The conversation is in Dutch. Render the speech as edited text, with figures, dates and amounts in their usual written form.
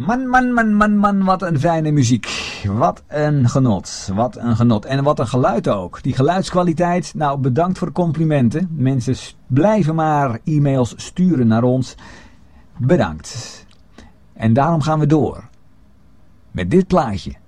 Man, wat een fijne muziek. Wat een genot. Wat een genot. En wat een geluid ook. Die geluidskwaliteit. Nou, bedankt voor de complimenten. Mensen blijven maar e-mails sturen naar ons. Bedankt. En daarom gaan we door. Met dit plaatje.